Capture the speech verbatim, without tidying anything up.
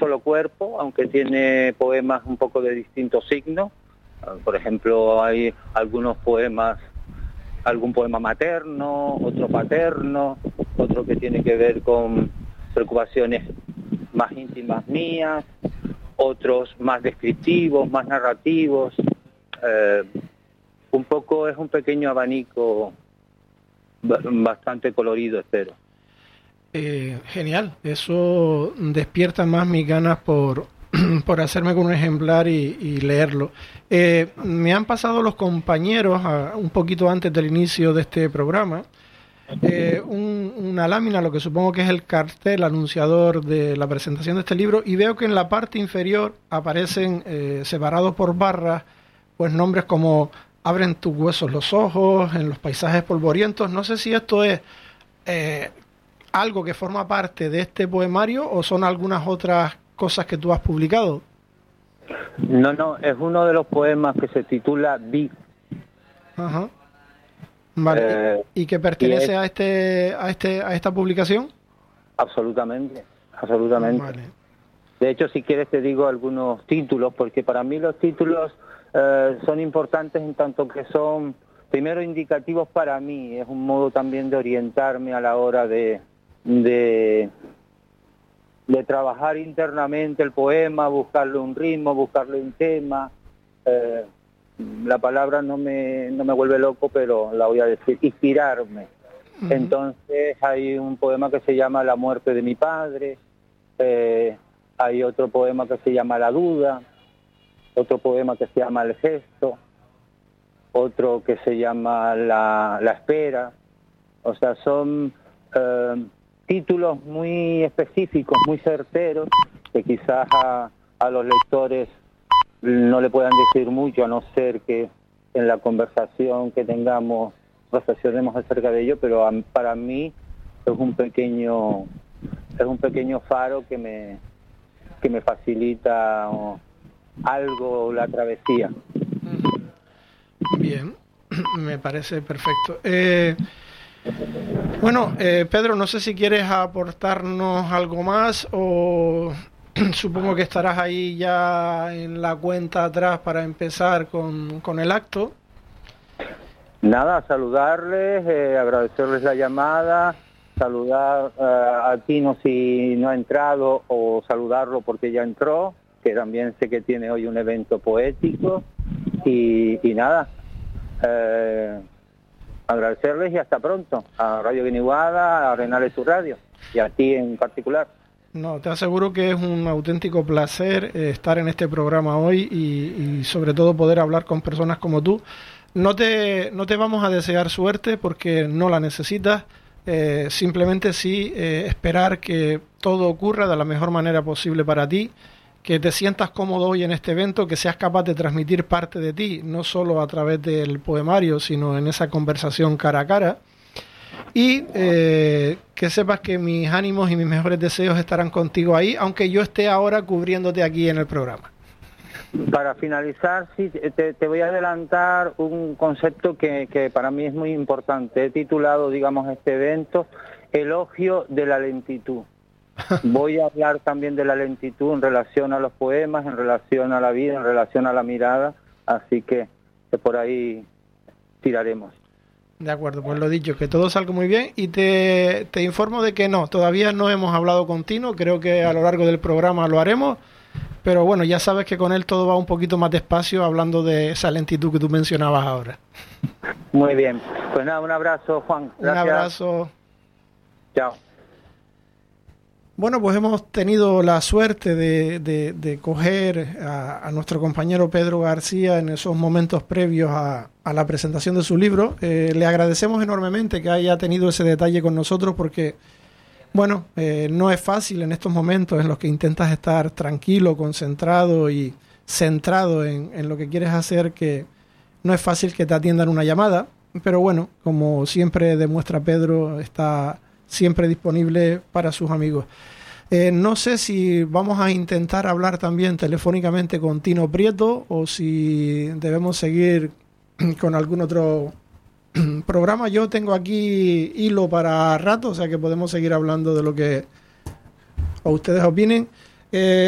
solo cuerpo, aunque tiene poemas un poco de distintos signos. Por ejemplo, hay algunos poemas, algún poema materno, otro paterno, otro que tiene que ver con preocupaciones más íntimas mías, otros más descriptivos, más narrativos. Eh, un poco es un pequeño abanico bastante colorido, espero. Eh, genial, eso despierta más mis ganas por, por hacerme con un ejemplar y, y leerlo. Eh, me han pasado los compañeros, a, un poquito antes del inicio de este programa, eh, un, una lámina, lo que supongo que es el cartel anunciador de la presentación de este libro, y veo que en la parte inferior aparecen eh, separados por barras, pues nombres como Abren tus huesos los ojos, En los paisajes polvorientos. No sé si esto es eh, algo que forma parte de este poemario o son algunas otras cosas que tú has publicado. No, no, es uno de los poemas que se titula Vi. Ajá. Vale. Eh, ¿Y que pertenece y es... a este a este a esta publicación? Absolutamente, absolutamente. Vale. De hecho, si quieres te digo algunos títulos, porque para mí los títulos eh, son importantes en tanto que son, primero, indicativos para mí. Es un modo también de orientarme a la hora de de, de trabajar internamente el poema, buscarle un ritmo, buscarle un tema. Eh, la palabra no me, no me vuelve loco, pero la voy a decir, inspirarme. Uh-huh. Entonces hay un poema que se llama La muerte de mi padre, eh, hay otro poema que se llama La duda, otro poema que se llama El gesto, otro que se llama La, la espera. O sea, son eh, títulos muy específicos, muy certeros, que quizás a, a los lectores no le puedan decir mucho, a no ser que en la conversación que tengamos reflexionemos acerca de ello, pero a, para mí es un pequeño es un pequeño faro que me que me facilita oh, algo la travesía. Bien, me parece perfecto. Eh, bueno, eh, Pedro, no sé si quieres aportarnos algo más o supongo que estarás ahí ya en la cuenta atrás para empezar con, con el acto. Nada, saludarles, eh, agradecerles la llamada, saludar uh, a Tino si no ha entrado o saludarlo porque ya entró, que también sé que tiene hoy un evento poético y, y nada, eh, agradecerles y hasta pronto a Radio Guiniguada, a Renales Su Radio y a ti en particular. No, te aseguro que es un auténtico placer eh, estar en este programa hoy y, y sobre todo poder hablar con personas como tú. No te, no te vamos a desear suerte porque no la necesitas, eh, simplemente sí eh, esperar que todo ocurra de la mejor manera posible para ti, que te sientas cómodo hoy en este evento, que seas capaz de transmitir parte de ti, no solo a través del poemario, sino en esa conversación cara a cara. Y eh, que sepas que mis ánimos y mis mejores deseos estarán contigo ahí, aunque yo esté ahora cubriéndote aquí en el programa. Para finalizar, sí, te, te voy a adelantar un concepto que, que para mí es muy importante. He titulado, digamos, este evento Elogio de la lentitud. Voy a hablar también de la lentitud en relación a los poemas, en relación a la vida, en relación a la mirada, así que, que por ahí tiraremos. De acuerdo, pues lo dicho, que todo salga muy bien y te, te informo de que no, todavía no hemos hablado con Tino, creo que a lo largo del programa lo haremos, pero bueno, ya sabes que con él todo va un poquito más despacio, hablando de esa lentitud que tú mencionabas ahora. Muy bien, pues nada, un abrazo, Juan. Gracias. Un abrazo. Chao. Bueno, pues hemos tenido la suerte de, de, de coger a, a nuestro compañero Pedro García en esos momentos previos a, a la presentación de su libro. Eh, le agradecemos enormemente que haya tenido ese detalle con nosotros porque, bueno, eh, no es fácil en estos momentos en los que intentas estar tranquilo, concentrado y centrado en, en lo que quieres hacer, que no es fácil que te atiendan una llamada, pero bueno, como siempre demuestra Pedro, está siempre disponible para sus amigos. Eh, no sé si vamos a intentar hablar también telefónicamente con Tino Prieto o si debemos seguir con algún otro programa. Yo tengo aquí hilo para rato, o sea que podemos seguir hablando de lo que a ustedes opinen. Eh,